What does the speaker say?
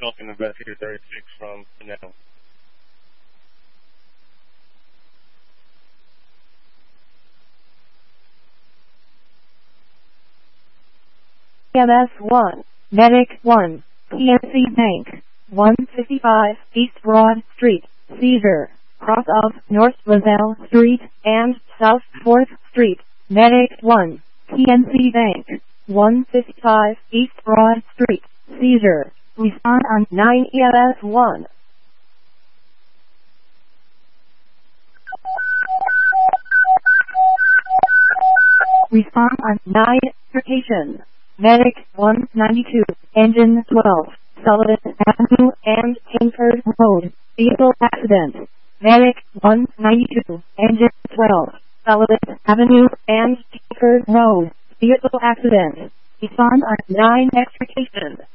Falcon Investigator 36 from Pinellas. EMS 1, Medic 1, PNC Bank, 155 East Broad Street, seizure, cross of North Roselle Street and South 4th Street, Medic 1, PNC Bank, 155 East Broad Street, seizure, respond on 9 EMS 1. Respond on 9, location. Medic 192, Engine 12, Sullivan Avenue and Kingsford Road, vehicle accident. Medic 192, Engine 12, Sullivan Avenue and Kingsford Road, vehicle accident. Respond on 9 extrication.